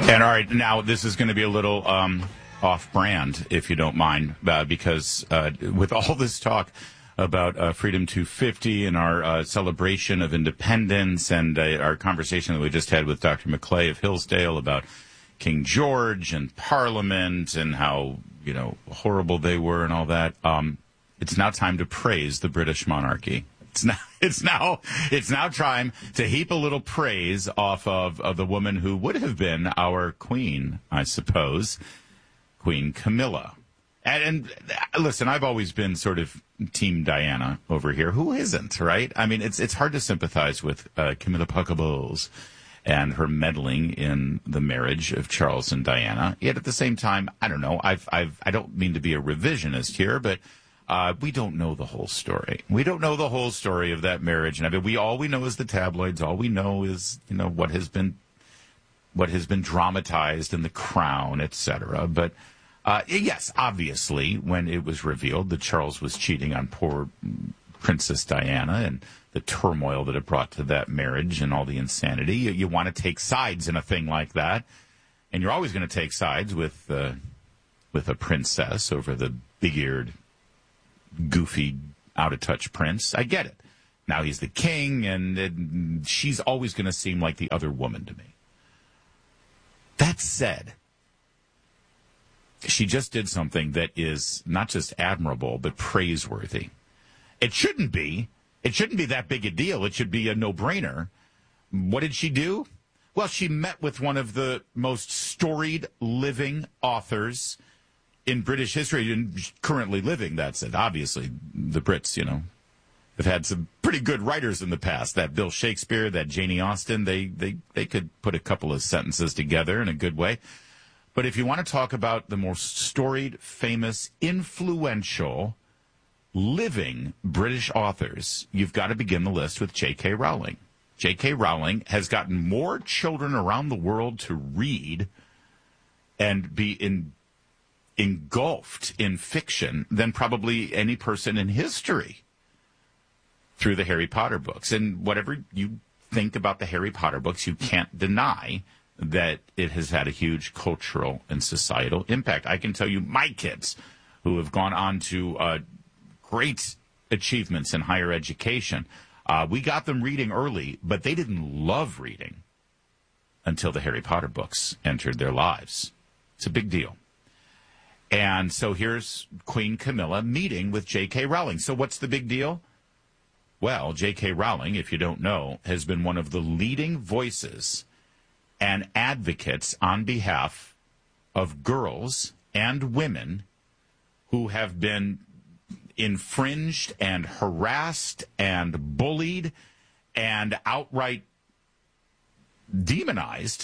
And all right, now this is going to be a little off-brand, if you don't mind, because with all this talk about Freedom 250 and our celebration of independence and our conversation that we just had with Dr. McClay of Hillsdale about King George and Parliament and how, horrible they were and all that, it's now time to praise the British monarchy. It's now time to heap a little praise off of the woman who would have been our queen, I suppose, Queen Camilla. And listen, I've always been sort of Team Diana over here. Who isn't, right? I mean, it's hard to sympathize with Camilla Parker Bowles and her meddling in the marriage of Charles and Diana. Yet at the same time, I don't know. I don't mean to be a revisionist here, but we don't know the whole story. We don't know the whole story of that marriage. And I mean, all we know is the tabloids. All we know is, what has been dramatized in The Crown, etc. But yes, obviously, when it was revealed that Charles was cheating on poor Princess Diana and the turmoil that it brought to that marriage and all the insanity, you want to take sides in a thing like that. And you're always going to take sides with a princess over the big-eared, goofy, out-of-touch prince. I get it. Now he's the king, and she's always going to seem like the other woman to me. That said, she just did something that is not just admirable, but praiseworthy. It shouldn't be. It shouldn't be that big a deal. It should be a no-brainer. What did she do? Well, she met with one of the most storied living authors in British history, and currently living, that's it. Obviously, the Brits, have had some pretty good writers in the past. That Bill Shakespeare, that Janie Austen, they could put a couple of sentences together in a good way. But if you want to talk about the most storied, famous, influential, living British authors, you've got to begin the list with J.K. Rowling. J.K. Rowling has gotten more children around the world to read and be engulfed in fiction than probably any person in history through the Harry Potter books. And whatever you think about the Harry Potter books, you can't deny that it has had a huge cultural and societal impact. I can tell you my kids who have gone on to great achievements in higher education, we got them reading early, but they didn't love reading until the Harry Potter books entered their lives. It's a big deal. And so here's Queen Camilla meeting with J.K. Rowling. So what's the big deal? Well, J.K. Rowling, if you don't know, has been one of the leading voices and advocates on behalf of girls and women who have been infringed and harassed and bullied and outright demonized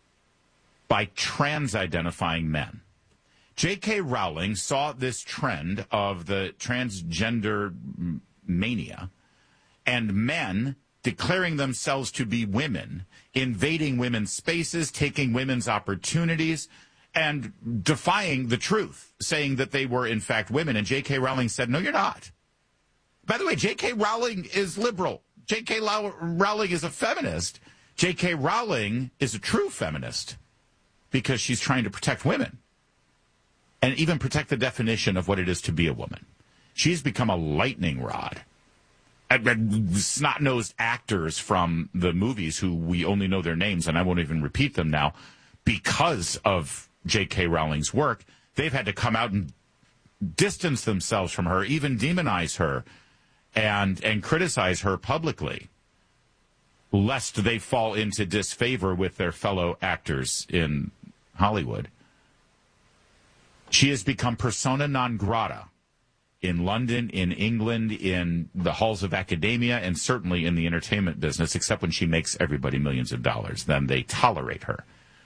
by trans-identifying men. J.K. Rowling saw this trend of the transgender mania and men declaring themselves to be women, invading women's spaces, taking women's opportunities, and defying the truth, saying that they were, in fact, women. And J.K. Rowling said, no, you're not. By the way, J.K. Rowling is liberal. J.K. Rowling is a feminist. J.K. Rowling is a true feminist because she's trying to protect women and even protect the definition of what it is to be a woman. She's become a lightning rod. Snot-nosed actors from the movies who we only know their names, and I won't even repeat them now, because of J.K. Rowling's work, they've had to come out and distance themselves from her, even demonize her, and criticize her publicly, lest they fall into disfavor with their fellow actors in Hollywood. She has become persona non grata in London, in England, in the halls of academia, and certainly in the entertainment business, except when she makes everybody millions of dollars. Then they tolerate her.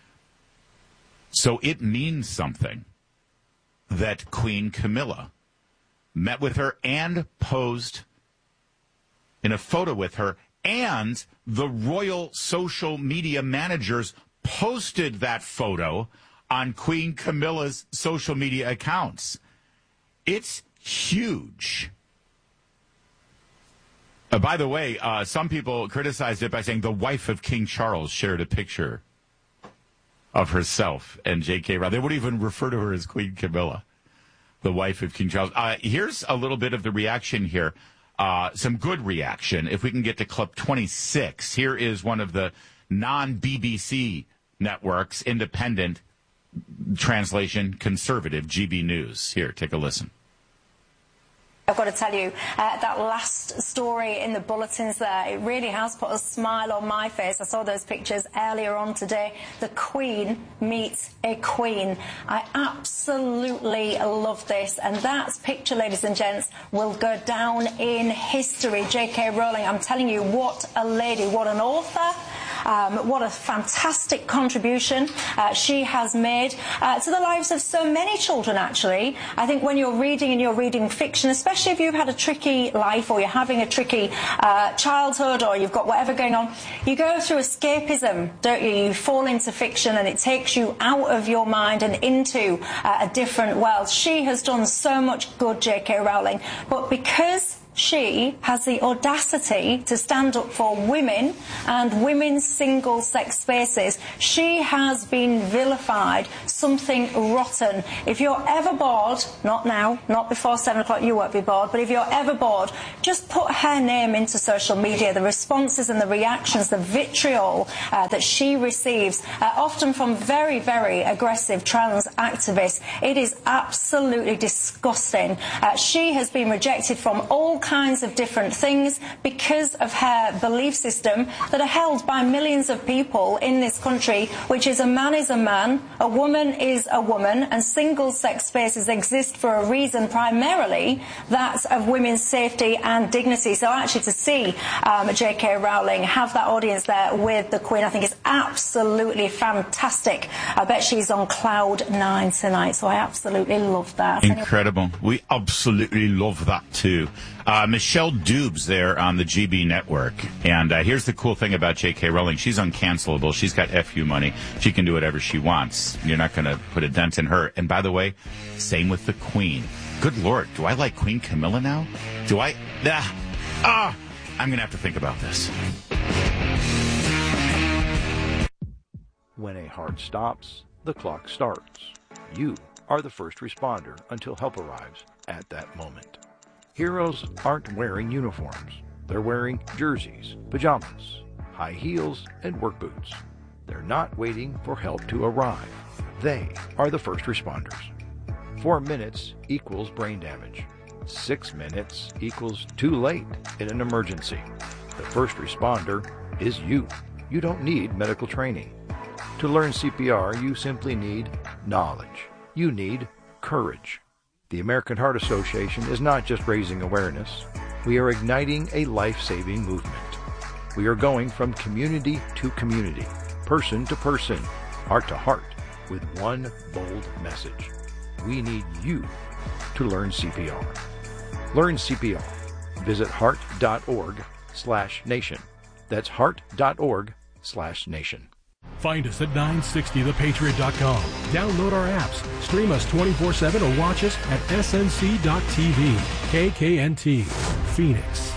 So it means something that Queen Camilla met with her and posed in a photo with her, and the royal social media managers posted that photo on Queen Camilla's social media accounts. It's huge. By the way, some people criticized it by saying the wife of King Charles shared a picture of herself and J.K. Rowling. They wouldn't even refer to her as Queen Camilla, the wife of King Charles. Here's a little bit of the reaction here. Some good reaction. If we can get to clip 26, here is one of the non-BBC networks, independent translation, conservative GB News. Here, take a listen. I've got to tell you, that last story in the bulletins there, it really has put a smile on my face. I saw those pictures earlier on today. The Queen meets a Queen. I absolutely love this. And that picture, ladies and gents, will go down in history. J.K. Rowling, I'm telling you, what a lady, what an author. What a fantastic contribution she has made to the lives of so many children, actually. I think when you're reading and you're reading fiction, especially if you've had a tricky life or you're having a tricky childhood or you've got whatever going on, you go through escapism, don't you? You fall into fiction and it takes you out of your mind and into a different world. She has done so much good, J.K. Rowling, but because she has the audacity to stand up for women and women's single-sex spaces. She has been vilified, something rotten. If you're ever bored, not now, not before 7 o'clock, you won't be bored, but if you're ever bored, just put her name into social media. The responses and the reactions, the vitriol that she receives, often from very, very aggressive trans activists, it is absolutely disgusting. She has been rejected from all kinds of different things because of her belief system that are held by millions of people in this country, which is a man is a man, a woman is a woman, and single-sex spaces exist for a reason, primarily that of women's safety and dignity. So actually to see J.K. Rowling have that audience there with the Queen, I think is absolutely fantastic. I bet she's on cloud 9 tonight, so I absolutely love that. Incredible. We absolutely love that too. Michelle Dubes there on the GB network. And here's the cool thing about J.K. Rowling. She's uncancelable. She's got FU money. She can do whatever she wants. You're not going to put a dent in her. And by the way, same with the Queen. Good Lord. Do I like Queen Camilla now? Do I? I'm going to have to think about this. When a heart stops, the clock starts. You are the first responder until help arrives at that moment. Heroes aren't wearing uniforms. They're wearing jerseys, pajamas, high heels, and work boots. They're not waiting for help to arrive. They are the first responders. 4 minutes equals brain damage. 6 minutes equals too late in an emergency. The first responder is you. You don't need medical training. To learn CPR, you simply need knowledge. You need courage. The American Heart Association is not just raising awareness. We are igniting a life-saving movement. We are going from community to community, person to person, heart to heart, with one bold message. We need you to learn CPR. Learn CPR. Visit heart.org/nation. That's heart.org/nation. Find us at 960thepatriot.com. Download our apps, stream us 24/7, or watch us at snc.tv. KKNT, Phoenix.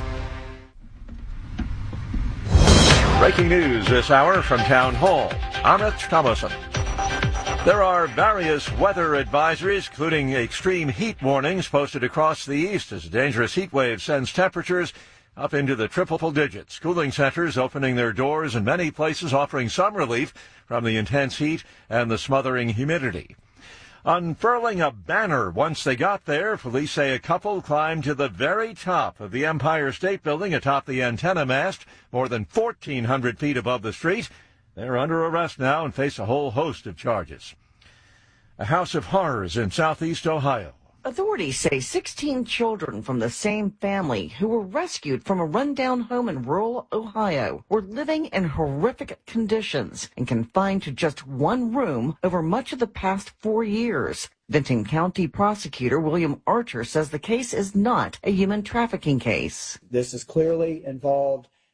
Breaking news this hour from Town Hall. Amit Thomason. There are various weather advisories, including extreme heat warnings, posted across the east as a dangerous heat wave sends temperatures up into the triple digits. Cooling centers opening their doors in many places, offering some relief from the intense heat and the smothering humidity. Unfurling a banner once they got there, police say a couple climbed to the very top of the Empire State Building atop the antenna mast, more than 1,400 feet above the street. They're under arrest now and face a whole host of charges. A house of horrors in southeast Ohio. Authorities say 16 children from the same family who were rescued from a rundown home in rural Ohio were living in horrific conditions and confined to just one room over much of the past 4 years. Vinton County Prosecutor William Archer says the case is not a human trafficking case. This is clearly involved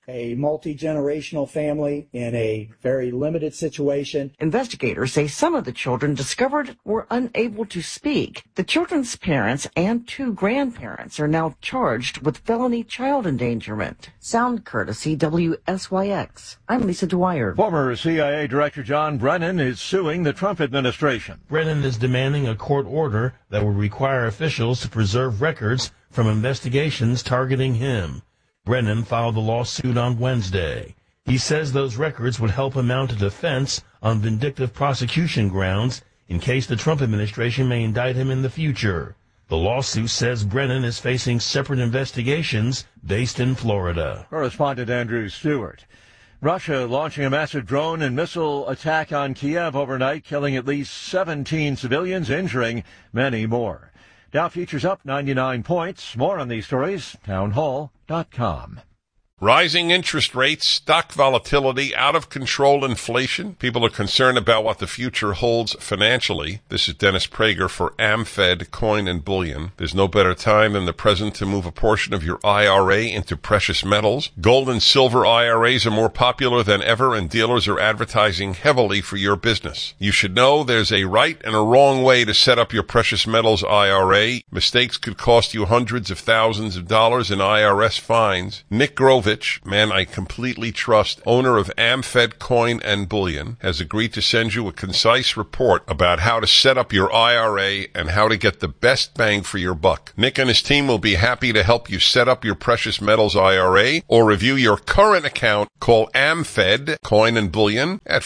a multi-generational family in a very limited situation. Investigators say some of the children discovered were unable to speak. The children's parents and 2 grandparents are now charged with felony child endangerment. Sound courtesy WSYX. I'm Lisa Dwyer. Former CIA Director John Brennan is suing the Trump administration. Brennan is demanding a court order that will require officials to preserve records from investigations targeting him. Brennan filed the lawsuit on Wednesday. He says those records would help him mount a defense on vindictive prosecution grounds in case the Trump administration may indict him in the future. The lawsuit says Brennan is facing separate investigations based in Florida. Correspondent Andrew Stewart. Russia launching a massive drone and missile attack on Kiev overnight, killing at least 17 civilians, injuring many more. Dow futures up 99 points. More on these stories, townhall.com. Rising interest rates, stock volatility, out-of-control inflation. People are concerned about what the future holds financially. This is Dennis Prager for AmFed Coin and Bullion. There's no better time than the present to move a portion of your IRA into precious metals. Gold and silver IRAs are more popular than ever, and dealers are advertising heavily for your business. You should know there's a right and a wrong way to set up your precious metals IRA. Mistakes could cost you hundreds of thousands of dollars in IRS fines. Nick Grovich, man I completely trust, owner of AmFed Coin and Bullion, has agreed to send you a concise report about how to set up your IRA and how to get the best bang for your buck. Nick and his team will be happy to help you set up your precious metals IRA or review your current account. Call AmFed Coin and Bullion at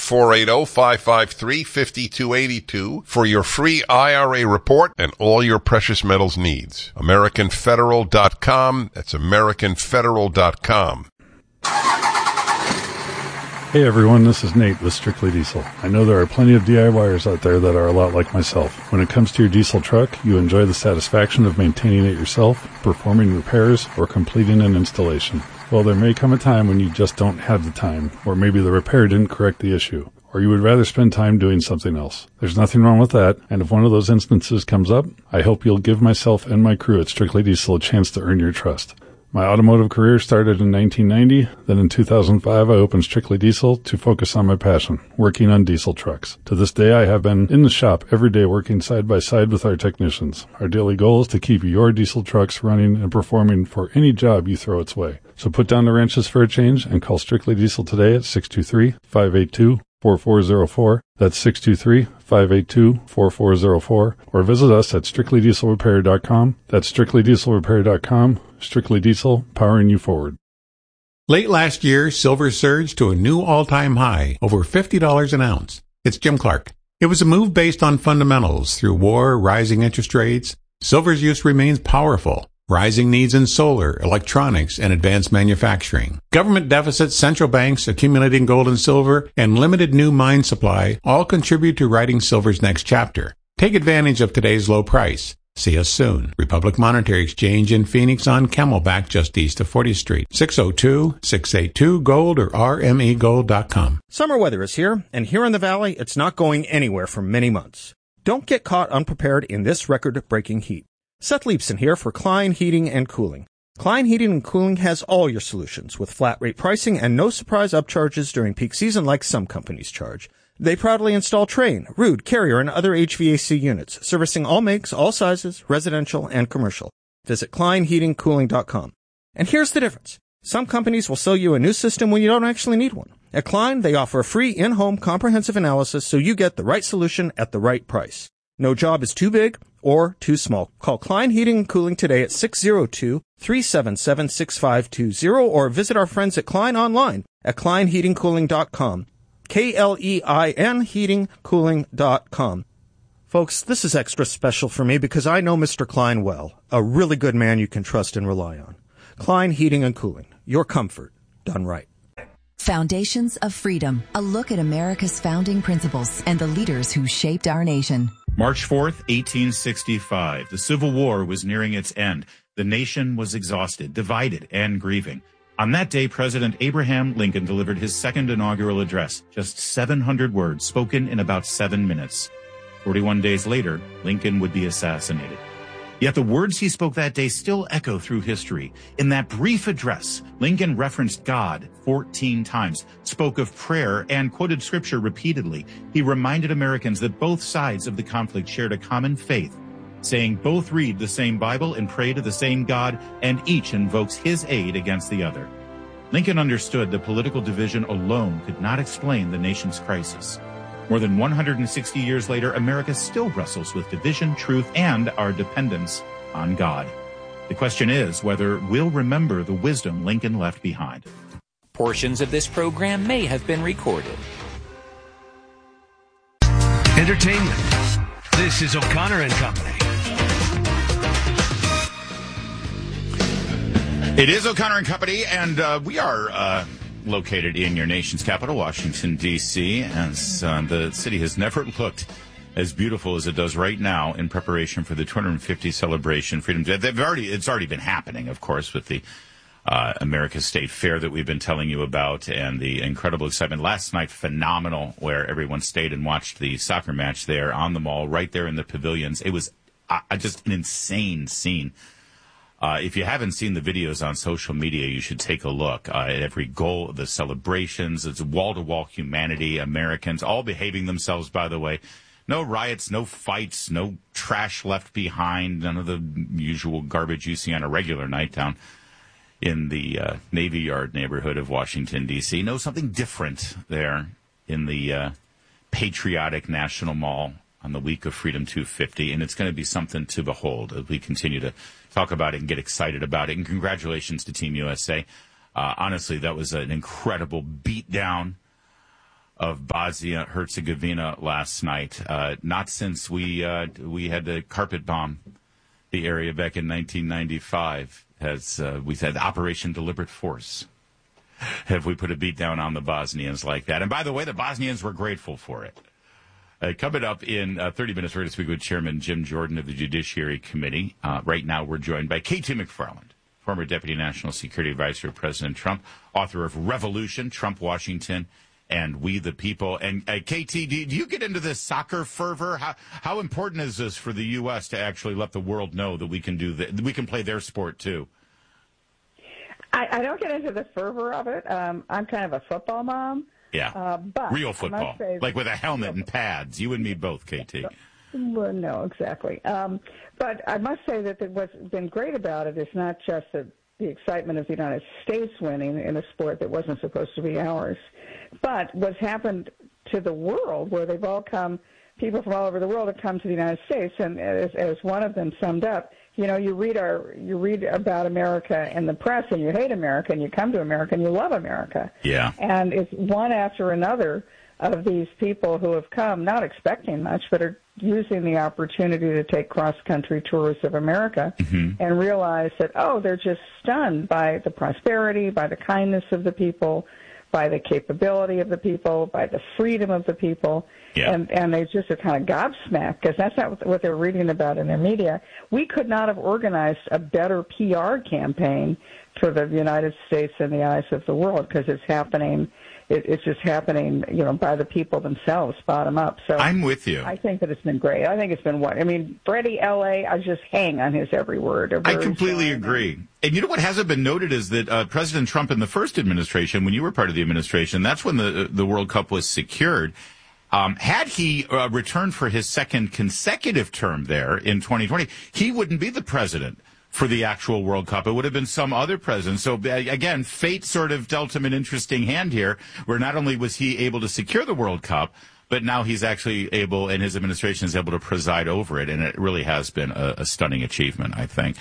480-553-5282 for your free IRA report and all your precious metals needs. AmericanFederal.com. That's AmericanFederal.com. Hey everyone, this is Nate with Strictly Diesel. I know there are plenty of DIYers out there that are a lot like myself. When it comes to your diesel truck, you enjoy the satisfaction of maintaining it yourself, performing repairs, or completing an installation. Well, there may come a time when you just don't have the time, or maybe the repair didn't correct the issue, or you would rather spend time doing something else. There's nothing wrong with that, and if one of those instances comes up, I hope you'll give myself and my crew at Strictly Diesel a chance to earn your trust. My automotive career started in 1990. Then in 2005, I opened Strictly Diesel to focus on my passion, working on diesel trucks. To this day, I have been in the shop every day working side by side with our technicians. Our daily goal is to keep your diesel trucks running and performing for any job you throw its way. So put down the wrenches for a change and call Strictly Diesel today at 623-582-4404. That's 623-582-4404. Or visit us at strictlydieselrepair.com. That's strictlydieselrepair.com. Strictly Diesel, powering you forward. Late last year, silver surged to a new all-time high, over $50 an ounce. It's Jim Clark. It was a move based on fundamentals. Through war, rising interest rates, silver's use remains powerful. Rising needs in solar, electronics, and advanced manufacturing. Government deficits, central banks accumulating gold and silver, and limited new mine supply all contribute to writing silver's next chapter. Take advantage of today's low price. See us soon. Republic Monetary Exchange in Phoenix on Camelback just east of 40th Street. 602-682-GOLD or rmegold.com. Summer weather is here, and here in the Valley, it's not going anywhere for many months. Don't get caught unprepared in this record-breaking heat. Seth Leibson here for Klein Heating and Cooling. Klein Heating and Cooling has all your solutions with flat rate pricing and no surprise upcharges during peak season like some companies charge. They proudly install Trane, Ruud, Carrier, and other HVAC units, servicing all makes, all sizes, residential and commercial. Visit KleinHeatingCooling.com. And here's the difference. Some companies will sell you a new system when you don't actually need one. At Klein, they offer a free in-home comprehensive analysis so you get the right solution at the right price. No job is too big or too small. Call Klein Heating and Cooling today at 602-377-6520 or visit our friends at Klein online at KleinHeatingCooling.com. KLEIN heatingcooling.com. Folks, this is extra special for me because I know Mr. Klein well, a really good man you can trust and rely on. Klein Heating and Cooling, your comfort done right. Foundations of Freedom, a look at America's founding principles and the leaders who shaped our nation. March 4th, 1865. The Civil War was nearing its end. The nation was exhausted, divided, and grieving. On that day, President Abraham Lincoln delivered his second inaugural address, just 700 words spoken in about 7 minutes. 41 days later, Lincoln would be assassinated. Yet the words he spoke that day still echo through history. In that brief address, Lincoln referenced God 14 times, spoke of prayer, and quoted scripture repeatedly. He reminded Americans that both sides of the conflict shared a common faith, saying both read the same Bible and pray to the same God, and each invokes his aid against the other. Lincoln understood that political division alone could not explain the nation's crisis. More than 160 years later, America still wrestles with division, truth, and our dependence on God. The question is whether we'll remember the wisdom Lincoln left behind. Portions of this program may have been recorded. Entertainment. This is O'Connor and Company. It is O'Connor and Company, and we are located in your nation's capital, Washington, D.C., as the city has never looked as beautiful as it does right now in preparation for the 250 celebration Freedom Day. It's already been happening, of course, with the America's State Fair that we've been telling you about, and the incredible excitement. Last night, phenomenal, where everyone stayed and watched the soccer match there on the mall, right there in the pavilions. It was just an insane scene. If you haven't seen the videos on social media, you should take a look at every goal, the celebrations. It's wall-to-wall humanity, Americans, all behaving themselves, by the way. No riots, no fights, no trash left behind, none of the usual garbage you see on a regular night down in the Navy Yard neighborhood of Washington, D.C. No, something different there in the patriotic National Mall on the week of Freedom 250, and it's going to be something to behold as we continue to talk about it and get excited about it. And congratulations to Team USA. Honestly, that was an incredible beatdown of Bosnia-Herzegovina last night. Not since we had to carpet bomb the area back in 1995, as we said, Operation Deliberate Force. Have we put a beatdown on the Bosnians like that? And by the way, the Bosnians were grateful for it. Coming up in 30 minutes, we're going to speak with Chairman Jim Jordan of the Judiciary Committee. Right now, we're joined by KT McFarland, former Deputy National Security Advisor of President Trump, author of Revolution, Trump, Washington, and We the People. And KT, do you get into this soccer fervor? How important is this for the U.S. to actually let the world know that we can we can play their sport too? I don't get into the fervor of it. I'm kind of a football mom. Yeah, but real football, like with a helmet and pads. You and me both, KT. Well, no, exactly. But I must say that what's been great about it is not just the excitement of the United States winning in a sport that wasn't supposed to be ours, but what's happened to the world, where they've all come, people from all over the world have come to the United States, and as one of them summed up, you know, you read about America in the press, and you hate America, and you come to America, and you love America. Yeah. And it's one after another of these people who have come, not expecting much, but are using the opportunity to take cross-country tours of America and realize that, they're just stunned by the prosperity, by the kindness of the people, by the capability of the people, by the freedom of the people. Yeah. And they just are kind of gobsmacked, because that's not what they're reading about in their media. We could not have organized a better PR campaign for the United States in the eyes of the world, because it's happening. It's just happening, by the people themselves, bottom up. So I'm with you. I think that it's been great. I think it's been Freddie L.A., I just hang on his every word. I completely agree. And you know what hasn't been noted is that President Trump in the first administration, when you were part of the administration, that's when the World Cup was secured. Had he returned for his second consecutive term there in 2020, he wouldn't be the president for the actual World Cup. It would have been some other president. So, again, fate sort of dealt him an interesting hand here, where not only was he able to secure the World Cup, but now he's actually able, and his administration is able to preside over it, and it really has been a stunning achievement, I think.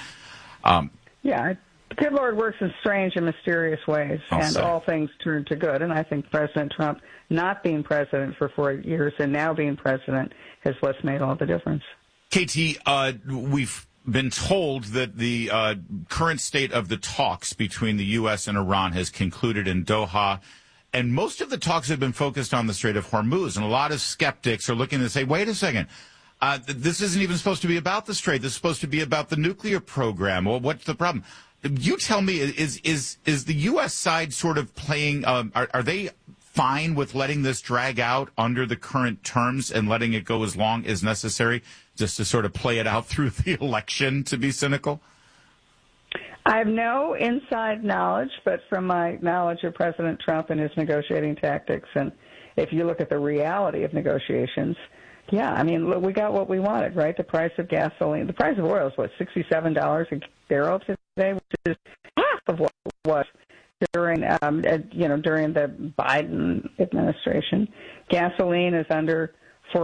Yeah, the good Lord works in strange and mysterious ways, all things turn to good. And I think President Trump not being president for 4 years and now being president has what's made all the difference. KT, we've been told that the current state of the talks between the U.S. and Iran has concluded in Doha, and most of the talks have been focused on the Strait of Hormuz, and a lot of skeptics are looking to say, wait a second, this isn't even supposed to be about the Strait. This is supposed to be about the nuclear program. Well, what's the problem? You tell me, is the U.S. side sort of playing, are they fine with letting this drag out under the current terms and letting it go as long as necessary just to sort of play it out through the election, to be cynical? I have no inside knowledge, but from my knowledge of President Trump and his negotiating tactics, and if you look at the reality of negotiations, yeah, I mean, look, we got what we wanted, right? The price of gasoline, the price of oil is, what, $67 a barrel today, which is half of what it was during the Biden administration. Gasoline is under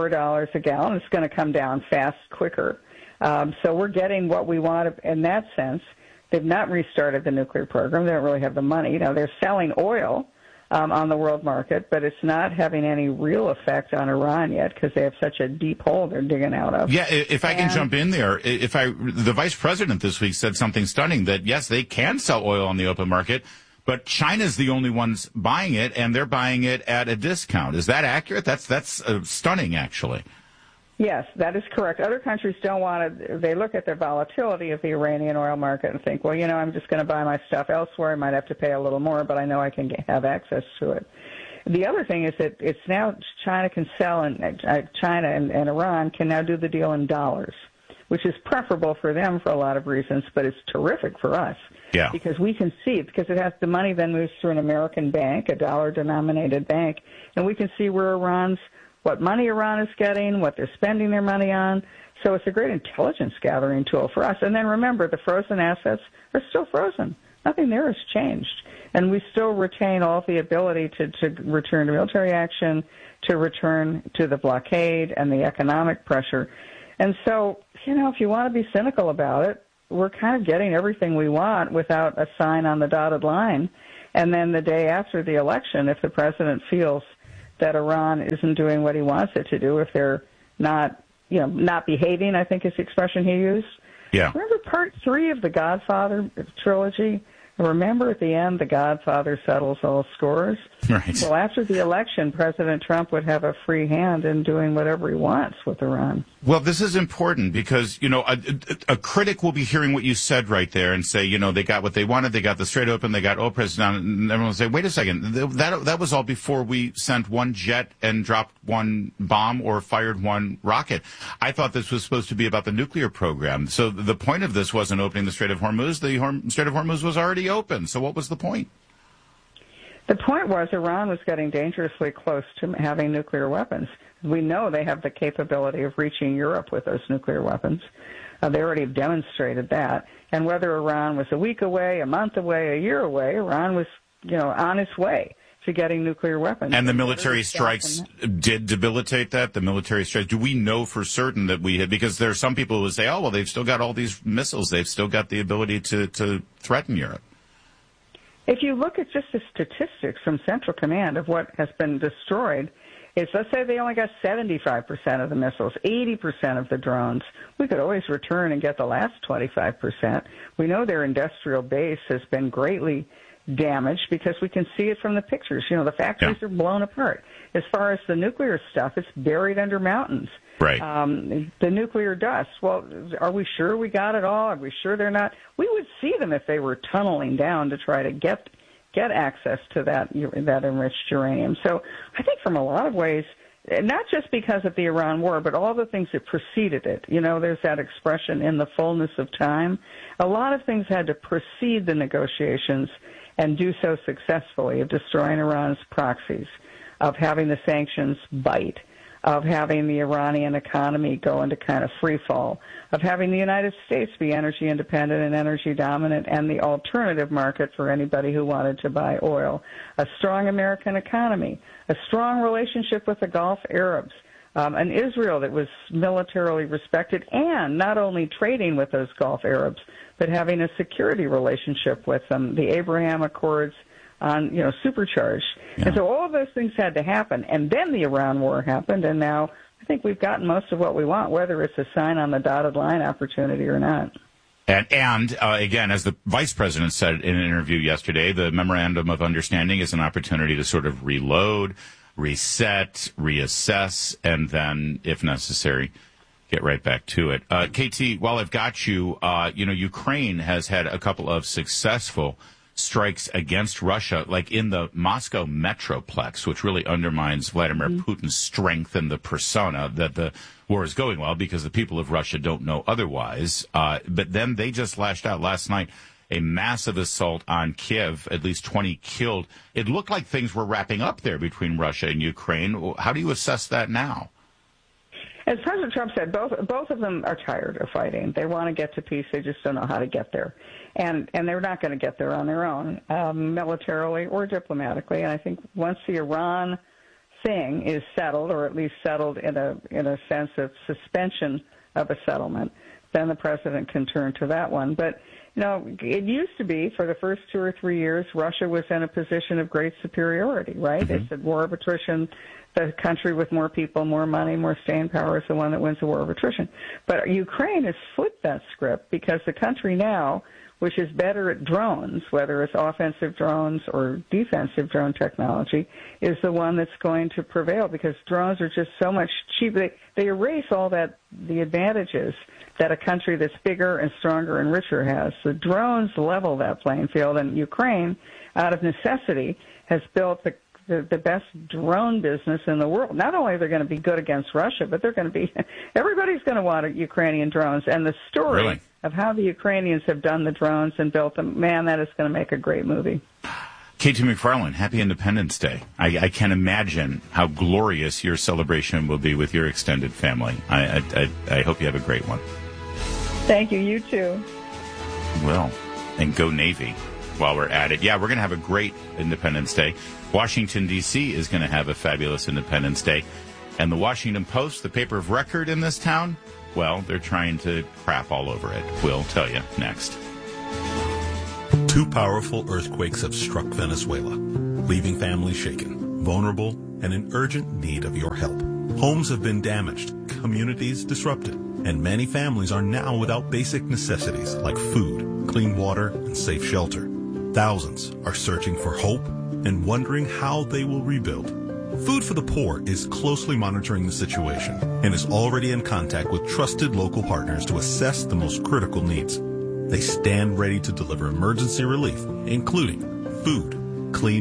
$4 a gallon. It's going to come down fast, quicker. So we're getting what we want in that sense. They've not restarted the nuclear program. They don't really have the money. Now, they're selling oil on the world market, but it's not having any real effect on Iran yet because they have such a deep hole they're digging out of. Yeah, if I can jump in there, the vice president this week said something stunning that, yes, they can sell oil on the open market, but China's the only ones buying it, and they're buying it at a discount. Is that accurate? That's stunning, actually. Yes, that is correct. Other countries don't want to, they look at the volatility of the Iranian oil market and think, well, I'm just going to buy my stuff elsewhere. I might have to pay a little more, but I know I can have access to it. The other thing is that it's now China can sell, and China and Iran can now do the deal in dollars, which is preferable for them for a lot of reasons, but it's terrific for us. Yeah. Because we can see, because it has the money then moves through an American bank, a dollar-denominated bank, and we can see where what money Iran is getting, what they're spending their money on. So it's a great intelligence gathering tool for us. And then remember, the frozen assets are still frozen. Nothing there has changed. And we still retain all the ability to return to military action, to return to the blockade and the economic pressure. And so, if you want to be cynical about it, we're kind of getting everything we want without a sign on the dotted line. And then the day after the election, if the president feels that Iran isn't doing what he wants it to do, if they're not behaving, I think is the expression he used. Yeah. Remember part 3 of the Godfather trilogy? Remember at the end, the Godfather settles all scores? Right. Well, after the election, President Trump would have a free hand in doing whatever he wants with Iran. Well, this is important because, a critic will be hearing what you said right there and say, they got what they wanted. They got the Strait open. They got oil prices down. And everyone will say, wait a second. That was all before we sent one jet and dropped one bomb or fired one rocket. I thought this was supposed to be about the nuclear program. So the point of this wasn't opening the Strait of Hormuz. The Strait of Hormuz was already open. So what was the point? The point was Iran was getting dangerously close to having nuclear weapons. We know they have the capability of reaching Europe with those nuclear weapons. They already have demonstrated that. And whether Iran was a week away, a month away, a year away, Iran was, on its way to getting nuclear weapons. And the military strikes did debilitate that? The military strikes, do we know for certain that we had, because there are some people who say, oh, well, they've still got all these missiles. They've still got the ability to threaten Europe. If you look at just the statistics from Central Command of what has been destroyed, let's say they only got 75% of the missiles, 80% of the drones. We could always return and get the last 25%. We know their industrial base has been greatly damaged because we can see it from the pictures. The factories are blown apart. As far as the nuclear stuff, it's buried under mountains. Right. The nuclear dust. Well, are we sure we got it all? Are we sure they're not? We would see them if they were tunneling down to try to get access to that enriched uranium. So I think from a lot of ways, not just because of the Iran war, but all the things that preceded it. There's that expression, in the fullness of time. A lot of things had to precede the negotiations and do so successfully, of destroying Iran's proxies, of having the sanctions bite, of having the Iranian economy go into kind of free fall, of having the United States be energy independent and energy dominant and the alternative market for anybody who wanted to buy oil, a strong American economy, a strong relationship with the Gulf Arabs, an Israel that was militarily respected, and not only trading with those Gulf Arabs, but having a security relationship with them, the Abraham Accords on, supercharged. Yeah. And so all of those things had to happen. And then the Iran war happened, and now I think we've gotten most of what we want, whether it's a sign on the dotted line opportunity or not. And again, as the vice president said in an interview yesterday, the memorandum of understanding is an opportunity to sort of reload, reset, reassess, and then, if necessary, get right back to it. KT, while I've got you, Ukraine has had a couple of successful strikes against Russia, like in the Moscow metroplex, which really undermines Vladimir Putin's strength and the persona that the war is going well, because the people of Russia don't know otherwise. But then they just lashed out last night, a massive assault on Kiev, at least 20 killed. It looked like things were wrapping up there between Russia and Ukraine. How do you assess that now? As President Trump said, both of them are tired of fighting. They want to get to peace. They just don't know how to get there. And they're not going to get there on their own, militarily or diplomatically. And I think once the Iran thing is settled, or at least settled in a sense of suspension of a settlement, then the president can turn to that one. But, you know, it used to be for the first 2 or 3 years, Russia was in a position of great superiority, right? They said war of attrition, the country with more people, more money, more staying power is the one that wins the war of attrition. But Ukraine has flipped that script, because the country now, which is better at drones, whether it's offensive drones or defensive drone technology, is the one that's going to prevail, because drones are just so much cheaper. They erase all the advantages that a country that's bigger and stronger and richer has. The drones level that playing field, and Ukraine, out of necessity, has built the best drone business in the world. Not only are they going to be good against Russia, but they're going to be, everybody's going to want Ukrainian drones. And the story of how the Ukrainians have done the drones and built them, man, that is going to make a great movie. Katie McFarland, happy Independence Day. I can't imagine how glorious your celebration will be with your extended family. I hope you have a great one. Thank you. You too. Well, and go Navy while we're at it. Yeah, we're going to have a great Independence Day. Washington, D.C. is going to have a fabulous Independence Day. And the Washington Post, the paper of record in this town, well, they're trying to crap all over it. We'll tell you next. 2 powerful earthquakes have struck Venezuela, leaving families shaken, vulnerable, and in urgent need of your help. Homes have been damaged, communities disrupted, and many families are now without basic necessities like food, clean water, and safe shelter. Thousands are searching for hope and wondering how they will rebuild. Food for the Poor is closely monitoring the situation and is already in contact with trusted local partners to assess the most critical needs. They stand ready to deliver emergency relief, including food, clean